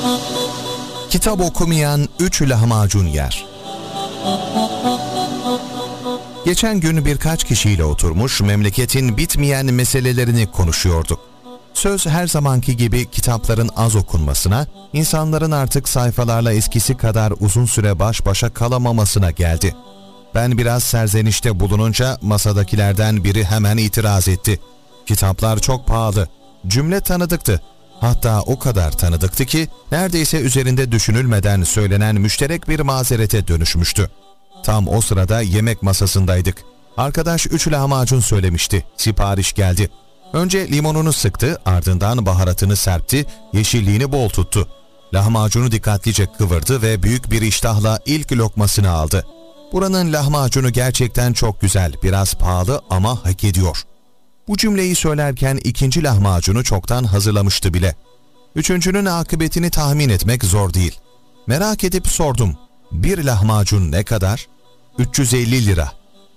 Kitap okumayan 3 lahmacun yer. Geçen gün birkaç kişiyle oturmuş memleketin bitmeyen meselelerini konuşuyorduk. Söz her zamanki gibi kitapların az okunmasına, insanların artık sayfalarla eskisi kadar uzun süre baş başa kalamamasına geldi. Ben biraz serzenişte bulununca masadakilerden biri hemen itiraz etti. Kitaplar çok pahalı. Cümle tanıdıktı. Hatta o kadar tanıdıktı ki neredeyse üzerinde düşünülmeden söylenen müşterek bir mazerete dönüşmüştü. Tam o sırada yemek masasındaydık. Arkadaş 3 lahmacun söylemişti. Sipariş geldi. Önce limonunu sıktı, ardından baharatını serpti, yeşilliğini bol tuttu. Lahmacunu dikkatlice kıvırdı ve büyük bir iştahla ilk lokmasını aldı. Buranın lahmacunu gerçekten çok güzel, biraz pahalı ama hak ediyor. Bu cümleyi söylerken ikinci lahmacunu çoktan hazırlamıştı bile. Üçüncünün akıbetini tahmin etmek zor değil. Merak edip sordum. Bir lahmacun ne kadar? 350 lira.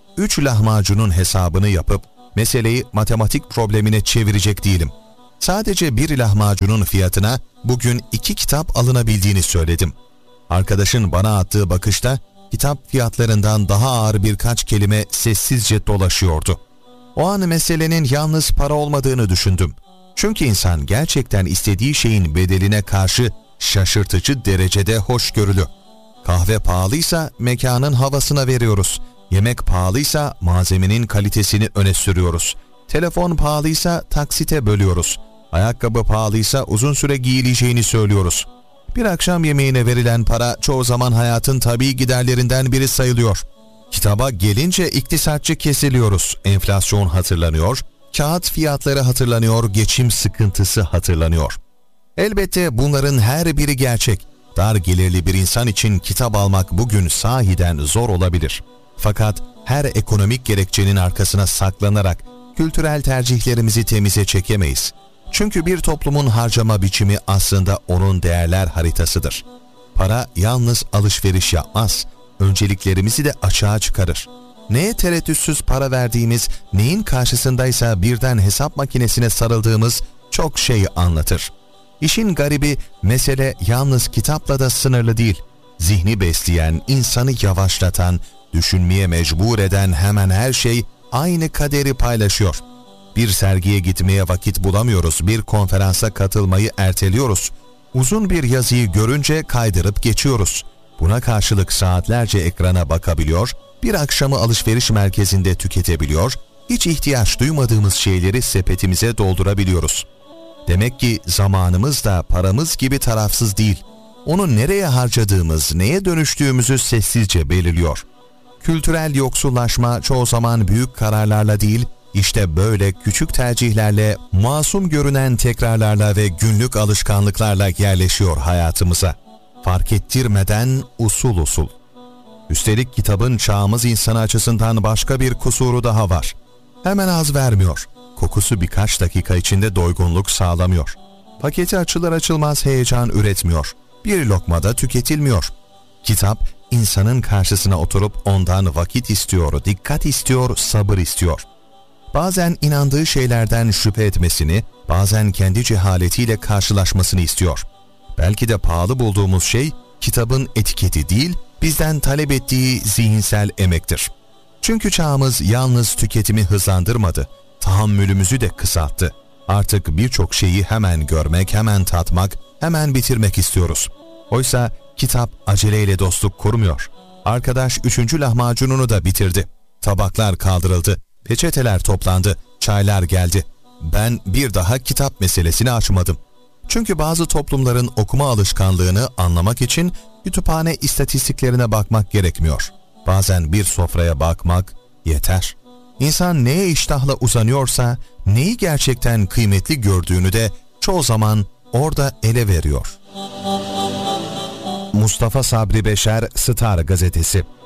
3 lahmacunun hesabını yapıp meseleyi matematik problemine çevirecek değilim. Sadece bir lahmacunun fiyatına bugün 2 kitap alınabildiğini söyledim. Arkadaşın bana attığı bakışta kitap fiyatlarından daha ağır birkaç kelime sessizce dolaşıyordu. O an meselenin yalnız para olmadığını düşündüm. Çünkü insan gerçekten istediği şeyin bedeline karşı şaşırtıcı derecede hoşgörülü. Kahve pahalıysa mekanın havasına veriyoruz. Yemek pahalıysa malzemenin kalitesini öne sürüyoruz. Telefon pahalıysa taksite bölüyoruz. Ayakkabı pahalıysa uzun süre giyileceğini söylüyoruz. Bir akşam yemeğine verilen para çoğu zaman hayatın tabii giderlerinden biri sayılıyor. Kitaba gelince iktisatçı kesiliyoruz. Enflasyon hatırlanıyor, kağıt fiyatları hatırlanıyor, geçim sıkıntısı hatırlanıyor. Elbette bunların her biri gerçek. Dar gelirli bir insan için kitap almak bugün sahiden zor olabilir. Fakat her ekonomik gerekçenin arkasına saklanarak kültürel tercihlerimizi temize çekemeyiz. Çünkü bir toplumun harcama biçimi aslında onun değerler haritasıdır. Para yalnız alışveriş yapmaz, önceliklerimizi de açığa çıkarır. Neye tereddütsüz para verdiğimiz, neyin karşısındaysa birden hesap makinesine sarıldığımız çok şey anlatır. İşin garibi mesele yalnız kitapla da sınırlı değil. Zihni besleyen, insanı yavaşlatan, düşünmeye mecbur eden hemen her şey aynı kaderi paylaşıyor. Bir sergiye gitmeye vakit bulamıyoruz, bir konferansa katılmayı erteliyoruz. Uzun bir yazıyı görünce kaydırıp geçiyoruz. Buna karşılık saatlerce ekrana bakabiliyor, bir akşamı alışveriş merkezinde tüketebiliyor, hiç ihtiyaç duymadığımız şeyleri sepetimize doldurabiliyoruz. Demek ki zamanımız da paramız gibi tarafsız değil. Onu nereye harcadığımız, neye dönüştüğümüzü sessizce belirliyor. Kültürel yoksullaşma çoğu zaman büyük kararlarla değil, işte böyle küçük tercihlerle, masum görünen tekrarlarla ve günlük alışkanlıklarla yerleşiyor hayatımıza. Fark ettirmeden usul usul. Üstelik kitabın çağımız insanı açısından başka bir kusuru daha var. Hemen haz vermiyor. Kokusu birkaç dakika içinde doygunluk sağlamıyor. Paketi açılır açılmaz heyecan üretmiyor. Bir lokmada tüketilmiyor. Kitap, insanın karşısına oturup ondan vakit istiyor, dikkat istiyor, sabır istiyor. Bazen inandığı şeylerden şüphe etmesini, bazen kendi cehaletiyle karşılaşmasını istiyor. Belki de pahalı bulduğumuz şey, kitabın etiketi değil, bizden talep ettiği zihinsel emektir. Çünkü çağımız yalnız tüketimi hızlandırmadı, tahammülümüzü de kısalttı. Artık birçok şeyi hemen görmek, hemen tatmak, hemen bitirmek istiyoruz. Oysa kitap aceleyle dostluk kurmuyor. Arkadaş 3. lahmacununu da bitirdi. Tabaklar kaldırıldı, peçeteler toplandı, çaylar geldi. Ben bir daha kitap meselesini açmadım. Çünkü bazı toplumların okuma alışkanlığını anlamak için kütüphane istatistiklerine bakmak gerekmiyor. Bazen bir sofraya bakmak yeter. İnsan neye iştahla uzanıyorsa, neyi gerçekten kıymetli gördüğünü de çoğu zaman orada ele veriyor. Mustafa Sabri Beşer, Star Gazetesi.